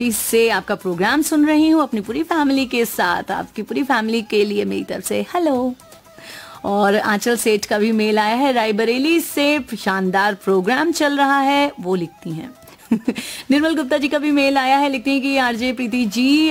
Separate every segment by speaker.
Speaker 1: इससे आपका प्रोग्राम सुन रही हूँ अपनी पूरी फैमिली के साथ। आपकी पूरी फैमिली के लिए मेरी तरफ से हेलो। और आंचल सेठ का भी मेल आया है, रायबरेली से शानदार प्रोग्राम चल रहा है, वो लिखती हैं। निर्मल गुप्ता जी का भी मेल आया है, लिखती हैं कि आरजे प्रीति जी,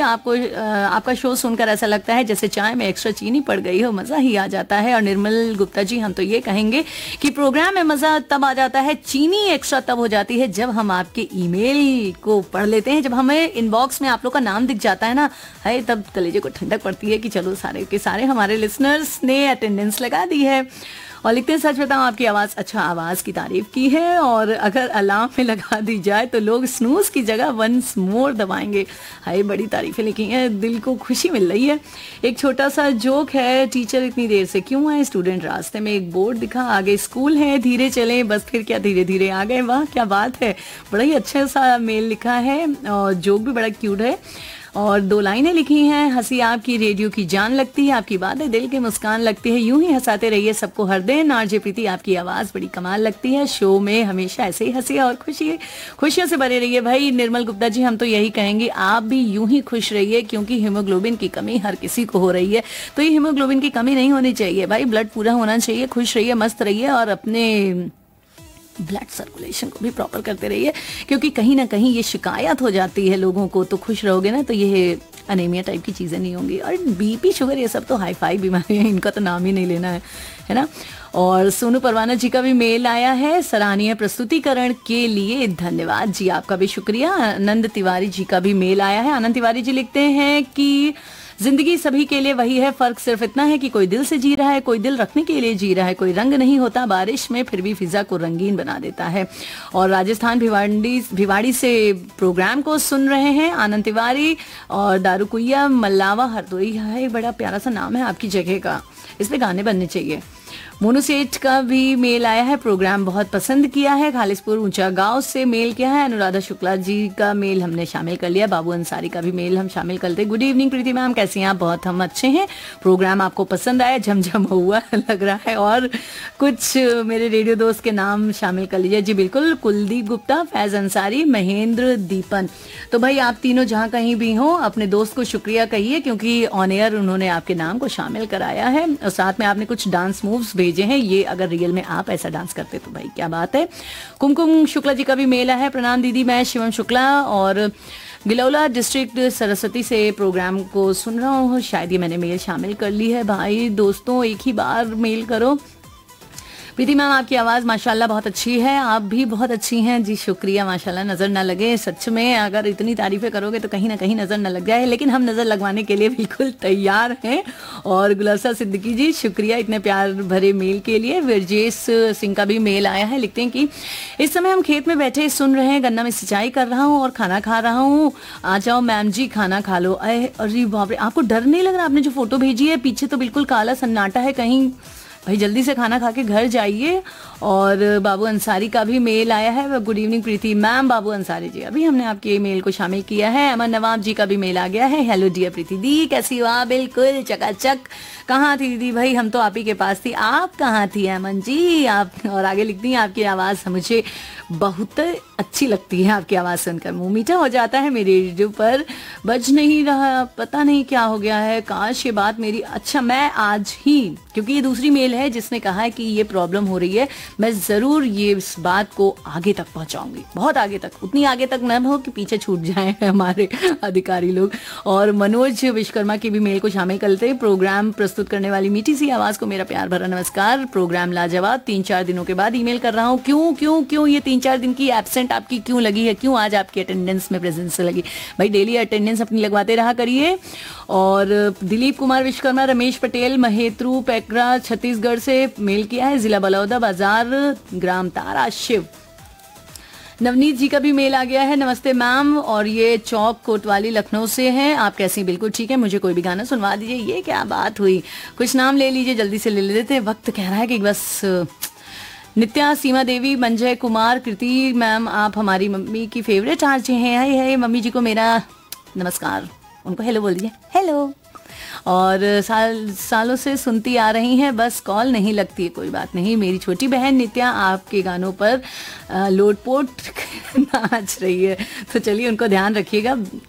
Speaker 1: आपका शो सुनकर ऐसा लगता है जैसे चाय में एक्स्ट्रा चीनी पड़ गई हो, मज़ा ही आ जाता है। और निर्मल गुप्ता जी, हम तो ये कहेंगे कि प्रोग्राम में मज़ा तब आ जाता है, चीनी एक्स्ट्रा तब हो जाती है जब हम आपके ईमेल को पढ़ लेते हैं। जब हमें इनबॉक्स में आप लोग का नाम दिख जाता है ना, है तब कलेजे को ठंडक पड़ती है कि चलो सारे के सारे हमारे लिसनर्स ने अटेंडेंस लगा दी है। और लिखते हैं, सच बताऊं आपकी आवाज़, अच्छा आवाज़ की तारीफ की है, और अगर अलार्म में लगा दी जाए तो लोग स्नूज की जगह वंस मोर दबाएंगे। हाय, बड़ी तारीफें लिखी हैं, दिल को खुशी मिल रही है। एक छोटा सा जोक है, टीचर इतनी देर से क्यों आए, स्टूडेंट रास्ते में एक बोर्ड दिखा, आगे स्कूल है, धीरे चले, बस फिर क्या धीरे धीरे आ गए। वाह क्या बात है, बड़ा ही अच्छा सा मेल लिखा है और जोक भी बड़ा क्यूट है। और 2 लाइनें लिखी हैं, हंसी आपकी रेडियो की जान लगती है, आपकी बातें दिल की मुस्कान लगती है, यूं ही हंसाते रहिए सबको हर दिन। आरजे प्रीति, आपकी आवाज़ बड़ी कमाल लगती है, शो में हमेशा ऐसे ही हंसी और खुशियों से भरे रहिए। भाई निर्मल गुप्ता जी, हम तो यही कहेंगे, आप भी यूं ही खुश रहिए, क्योंकि हीमोग्लोबिन की कमी हर किसी को हो रही है। तो ये हीमोग्लोबिन की कमी नहीं होनी चाहिए भाई, ब्लड पूरा होना चाहिए। खुश रहिए, मस्त रहिए और अपने ब्लड सर्कुलेशन को भी प्रॉपर करते रहिए, क्योंकि कहीं ना कहीं ये शिकायत हो जाती है लोगों को। तो खुश रहोगे ना तो ये अनीमिया टाइप की चीज़ें नहीं होंगी। और बीपी शुगर ये सब तो हाई फाई बीमारियाँ, इनका तो नाम ही नहीं लेना है ना। और सोनू परवाना जी का भी मेल आया है, सराहनीय प्रस्तुतिकरण के लिए धन्यवाद जी, आपका भी शुक्रिया। आनंद तिवारी जी का भी मेल आया है। आनंद तिवारी जी लिखते हैं कि जिंदगी सभी के लिए वही है, फर्क सिर्फ इतना है कि कोई दिल से जी रहा है, कोई दिल रखने के लिए जी रहा है। कोई रंग नहीं होता बारिश में, फिर भी फिजा को रंगीन बना देता है। और राजस्थान भिवाड़ी से प्रोग्राम को सुन रहे हैं आनंद तिवारी और दारूकुइया मल्लावा हरदोई है। बड़ा प्यारा सा नाम है आपकी जगह का, इस पे गाने बनने चाहिए। मोनू सेठ का भी मेल आया है, प्रोग्राम बहुत पसंद किया है, खालिसपुर ऊंचा गांव से मेल किया है। अनुराधा शुक्ला जी का मेल हमने शामिल कर लिया, बाबू अंसारी का भी मेल हम शामिल करते। गुड इवनिंग प्रीति मैम, कैसी हैं आप? बहुत हम अच्छे हैं, प्रोग्राम आपको पसंद आया, झमझम हुआ लग रहा है। और कुछ मेरे रेडियो दोस्त के नाम शामिल कर लीजिए जी। बिल्कुल, कुलदीप गुप्ता, फैज अंसारी, महेंद्र दीपन। तो भाई आप तीनों जहाँ कहीं भी हो, अपने दोस्त को शुक्रिया कहिए, क्योंकि ऑन एयर उन्होंने आपके नाम को शामिल कराया है। और साथ में आपने कुछ डांस मूव्स भेजे हैं, ये अगर रियल में आप ऐसा डांस करते तो भाई क्या बात है। कुमकुम शुक्ला जी का भी मेल है, प्रणाम दीदी, मैं शिवम शुक्ला और गिलौला डिस्ट्रिक्ट सरस्वती से प्रोग्राम को सुन रहा हूँ। शायद ये मैंने मेल शामिल कर ली है। भाई दोस्तों, एक ही बार मेल करो। प्रीति मैम, आपकी आवाज़ माशाल्लाह बहुत अच्छी है, आप भी बहुत अच्छी हैं जी, शुक्रिया। माशाल्लाह, नज़र ना लगे, सच में अगर इतनी तारीफ़ें करोगे तो कहीं ना कहीं नज़र ना लग जाए, लेकिन हम नज़र लगवाने के लिए बिल्कुल तैयार हैं। और गुलसा सिद्दीकी जी, शुक्रिया इतने प्यार भरे मेल के लिए। विरजेश सिंह का भी मेल आया है, लिखते हैं कि इस समय हम खेत में बैठे सुन रहे हैं, गन्ना में सिंचाई कर रहा हूँ और खाना खा रहा हूँ। आ जाओ मैम जी, खाना खा लो। अरे बाप रे, आपको डर नहीं लग रहा? आपने जो फोटो भेजी है, पीछे तो बिल्कुल काला सन्नाटा है कहीं। भाई जल्दी से खाना खा के घर जाइए। और बाबू अंसारी का भी मेल आया है, गुड इवनिंग प्रीति मैम। बाबू अंसारी जी, अभी हमने आपके मेल को शामिल किया है। अमन नवाब जी का भी मेल आ गया है, हेलो डियर प्रीति दी, कैसी हो आप? बिल्कुल चकाचक। कहाँ थी दीदी? भाई हम तो आप ही के पास थी, आप कहाँ थी अमन जी आप? और आगे लिखती हैं, आपकी आवाज़ मुझे बहुत अच्छी लगती है, आपकी आवाज़ सुनकर मुँह मीठा हो जाता है। मेरे रेडियो पर बज नहीं रहा, पता नहीं क्या हो गया है, काश ये बात मेरी। अच्छा, मैं आज ही, क्योंकि ये दूसरी मेल है जिसने कहा है कि ये प्रॉब्लम हो रही है, मैं ज़रूर ये इस बात को आगे तक पहुंचाऊंगी, बहुत आगे तक, उतनी आगे तक न हो कि पीछे छूट जाए हमारे अधिकारी लोग। और मनोज विश्वकर्मा की भी मेल को शामिल करते हैं, प्रोग्राम प्रस्तुत करने वाली मीठी सी आवाज़ को मेरा प्यार भरा नमस्कार, प्रोग्राम लाजवाब। 3-4 दिनों के बाद ईमेल कर रहा हूँ। क्यों ये 3-4 दिन की एब्सेंट आपकी क्यों लगी है? क्यों आज आपकी अटेंडेंस में प्रेजेंस से लगी? भाई डेली अटेंडेंस अपनी लगवाते रहा करिए। और दिलीप कुमार विश्वकर्मा, रमेश पटेल, महेत्रु पैकरा छत्तीसगढ़ से मेल किया है, जिला बलौदा बाजार, ग्राम तारा शिव। नवनीत जी का भी मेल आ गया है, नमस्ते मैम, और ये चौक कोतवाली लखनऊ से हैं। आप कैसी? बिल्कुल ठीक है, मुझे कोई भी गाना सुनवा दीजिए। ये क्या बात हुई? कुछ नाम ले लीजिए, जल्दी से ले लेते हैं, वक्त कह रहा है कि बस। नित्या, सीमा देवी, मंजय कुमार, कृति मैम, आप हमारी मम्मी की फेवरेट आरजे हैं। है मम्मी जी को मेरा नमस्कार, उनको हेलो बोल दीजिए, हेलो। और सालों से सुनती आ रही हैं, बस कॉल नहीं लगती है। कोई बात नहीं, मेरी छोटी बहन नित्या आपके गानों पर लोटपोट नाच रही है, तो चलिए उनको ध्यान रखिएगा।